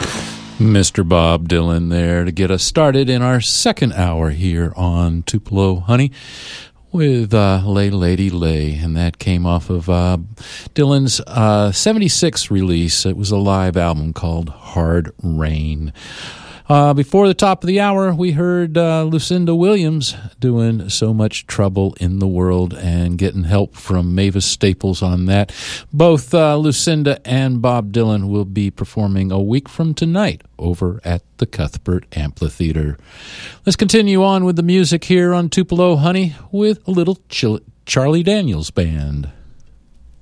Mr. Bob Dylan there to get us started in our second hour here on Tupelo Honey with Lay Lady Lay, and that came off of Dylan's 76 release. It was a live album called Hard Rain. Before the top of the hour, we heard Lucinda Williams doing So Much Trouble in the World and getting help from Mavis Staples on that. Both Lucinda and Bob Dylan will be performing a week from tonight over at the Cuthbert Amphitheater. Let's continue on with the music here on Tupelo Honey with a little Charlie Daniels Band.